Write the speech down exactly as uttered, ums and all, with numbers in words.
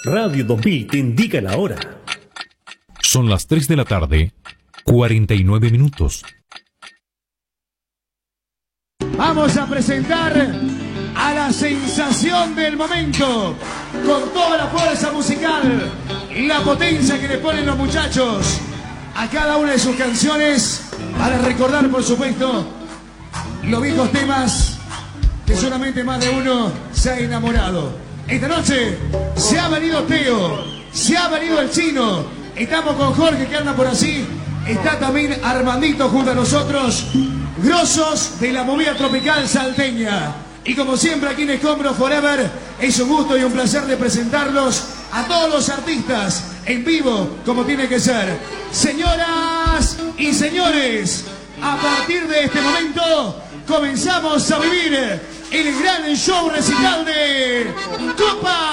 Radio dos mil te indica la hora. Son las tres de la tarde, cuarenta y nueve minutos. Vamos a presentar a la sensación del momento, con toda la fuerza musical, la potencia que le ponen los muchachos a cada una de sus canciones, para recordar, por supuesto, los viejos temas que solamente más de uno se ha enamorado. Esta noche se ha venido Teo, se ha venido el Chino, estamos con Jorge que anda por así, está también Armandito junto a nosotros, grosos de la movida tropical salteña. Y como siempre aquí en Escombros Forever, es un gusto y un placer de presentarlos a todos los artistas en vivo, como tiene que ser. Señoras y señores, a partir de este momento comenzamos a vivir el gran show recital de Copa